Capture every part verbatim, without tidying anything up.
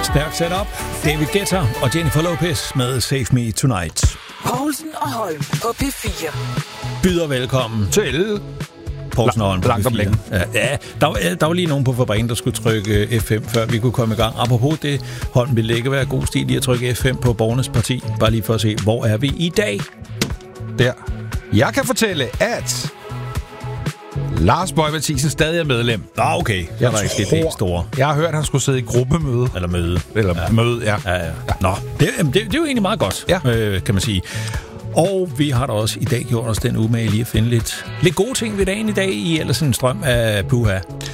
Stærkt sat op. David Guetta og Jennifer Lopez med Save Me Tonight. Poulsen og Holm på P fire. Byder velkommen til Poulsen og Holm på Langt om P fire. Ja, ja der, var, der var lige nogen på fabrikken, der skulle trykke F fem, før vi kunne komme i gang. Apropos det, Holm ville ikke være god stil i at trykke F fem på Borgernes Parti. Bare lige for at se, hvor er vi i dag? Der. Jeg kan fortælle, at Lars Boje Mathiesen stadig er medlem. Nå, okay. Jeg er der ikke det helt store. Jeg har hørt, at han skulle sidde i gruppemøde. Eller møde. Eller ja. møde, ja. ja, ja. Nå, det, det, det er jo egentlig meget godt, ja. øh, kan man sige. Og vi har da også i dag gjort os den umage lige at finde lidt, lidt gode ting ved dagen i dag i ellers en strøm af puha.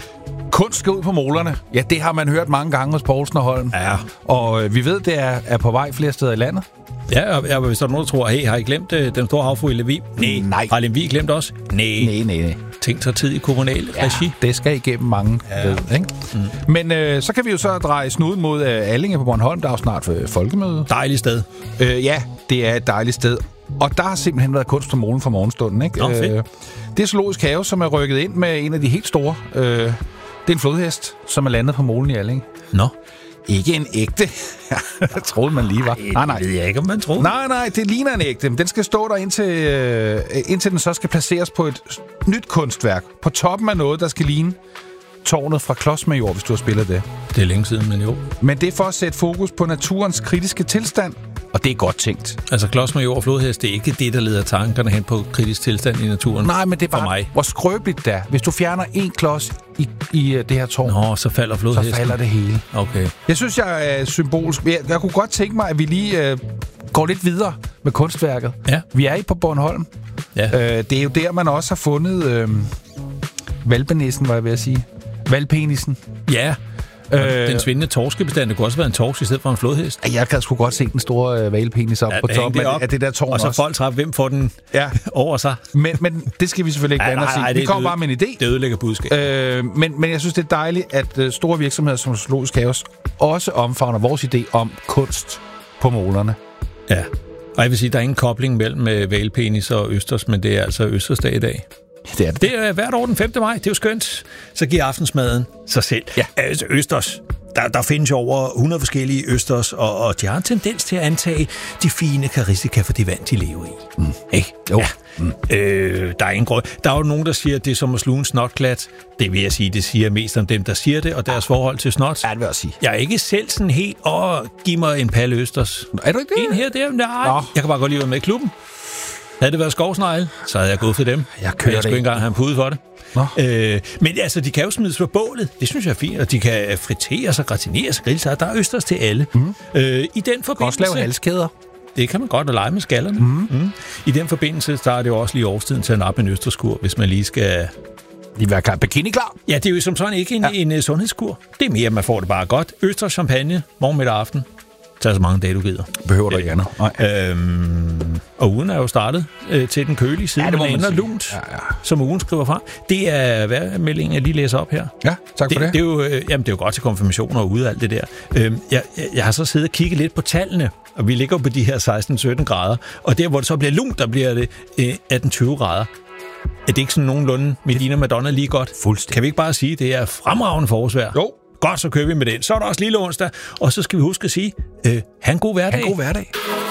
Kunst skal ud på molerne. Ja, det har man hørt mange gange hos Poulsen og Holm. Ja. Og øh, vi ved, det er, er på vej flere steder i landet. Ja, og, og hvis der er nogen, der tror, hey, har I glemt øh, den store havfru i Lemvig? Nej. Nej. Har Lemvig glemt os? Nej. Nej, nej, nej. Ting tager tid i kommunal ja, regi. Det skal igennem mange ja. ved, ikke? Mm. Men øh, så kan vi jo så dreje snuden mod øh, Allinge på Bornholm. Der er jo snart øh, folkemøde. Dejligt sted. Øh, ja, det er et dejligt sted. Og der har simpelthen været kunst på molen fra morgenstunden, ikke? Nå, fedt. Øh, det er Zoologisk Have, som er rykket ind med en af de helt store. Øh, det er en flodhest, som er landet på molen i Allinge. Nå. Ikke en ægte. Jeg troede man lige var. Nej, nej. Det ved jeg ikke, om man troede. Nej, nej, det ligner en ægte. Men den skal stå der indtil, øh, indtil den så skal placeres på et nyt kunstværk. På toppen af noget, der skal ligne tårnet fra Klodsmajor, hvis du har spillet det. Det er længe siden, men jo. Men det er for at sætte fokus på naturens kritiske tilstand. Og det er godt tænkt. Altså Klodsmajor og flodhest, det er ikke det, der leder tankerne hen på kritisk tilstand i naturen. Nej, men det er bare, mig. Hvor skrøbeligt det er. Hvis du fjerner en klods i, i det her tårn, Nå, så falder flodhesten. Så falder det hele. Okay. Jeg synes, jeg er symbolsk. Jeg, jeg kunne godt tænke mig, at vi lige øh, går lidt videre med kunstværket. Ja. Vi er i på Bornholm. Ja. Øh, det er jo der, man også har fundet øh, valpenissen, var jeg ved at sige. Valpenisen. Ja. Øh, den svindende torskebestand, det kunne også være en torsk i stedet for en flodhest. Jeg kan sgu godt se den store øh, valpenis op ja, på toppen af, af det der tårn. Og så også. folk træffer, hvem får den ja. over sig. Men, men det skal vi selvfølgelig ikke blande os i. Vi kommer bare med en idé. Det ødelægger budskab. Øh, men, men jeg synes, det er dejligt, at øh, store virksomheder som Zoologisk Have også omfavner vores idé om kunst på molerne. Ja, og jeg vil sige, der er ingen kobling mellem øh, valpenis og østers, men det er altså østersdag i dag. Det er det. Det er hvert år den femte maj. Det er jo skønt. Så giver aftensmaden sig selv. Ja. Altså østers. Der, der findes jo over hundrede forskellige østers, og, og de har en tendens til at antage de fine karistika for de vand, de lever i. Mm. Ikke? Jo. Ja. Mm. Øh, der er ingen grund. Der er jo nogen, der siger, at det er som at sluge en snotklat. Det vil jeg sige, det siger mest om dem, der siger det, og deres ja. forhold til snot. Ja, det vil jeg sige. Jeg er ikke selv sådan helt, åh, giv mig en palle østers. Er du ikke det? En her, der, nej. Jeg kan bare godt lide at være med i klubben. Havde det været skovsnegle, så havde jeg gået for dem. Jeg kører jeg skulle ikke engang have en pude for det. Øh, men altså, de kan jo smides på bålet. Det synes jeg er fint. Og de kan friteres og gratineres og grille sig. Der er østers til alle. Mm. Øh, I den forbindelse... Også lave halskæder. Det kan man godt, og lege med skallerne. Mm. Mm. I den forbindelse, der er det jo også lige årstiden til at nappe en østerskur, hvis man lige skal... Lige være klar. Bikini klar? Ja, det er jo som sådan ikke en, ja. en, en sundhedskur. Det er mere, at man får det bare godt. Østers, champagne, morgen, middag, aften. Tag så mange dage, du gider. Behøver du ikke andet. Øhm, og ugen er jo startet øh, til den kølige side, ja, men ender lunt, ja, ja. som ugen skriver fra. Det er vejrmeldingen, jeg lige læser op her. Ja, tak for det. Det, det, er, jo, øh, jamen, det er jo godt til konfirmationer og ude af alt det der. Øhm, jeg, jeg, jeg har så siddet og kigget lidt på tallene, og vi ligger på de her seksten sytten grader. Og der, hvor det så bliver lunt, der bliver det øh, atten tyve grader. Er det ikke sådan nogenlunde Medina Madonna lige godt? Fuldstændig. Kan vi ikke bare sige, at det er fremragende forårsvejr? Jo. Godt, så kører vi med den. Så er der også lille onsdag. Og så skal vi huske at sige, øh, ha' en god hverdag. Ha' en god hverdag.